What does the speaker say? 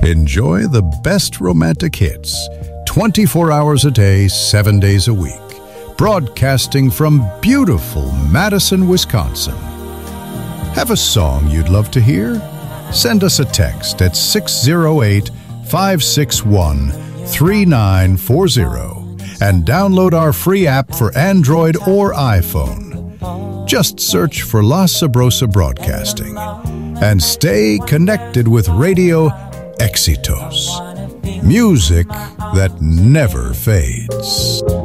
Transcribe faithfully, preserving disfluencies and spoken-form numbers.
Enjoy the best romantic hits, twenty-four hours a day, seven days a week. Broadcasting from beautiful Madison, Wisconsin. Have a song you'd love to hear? Send us a text at six oh eight, five six one, three nine four zero and download our free app for Android or iPhone. Just search for La Sabrosa Broadcasting and stay connected with Radio Éxitos. Music that never fades.